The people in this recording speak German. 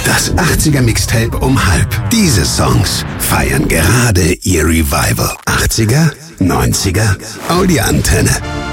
Das 80er Mixtape um halb. Diese Songs feiern gerade ihr Revival. 80er, 90er, Audi Antenne.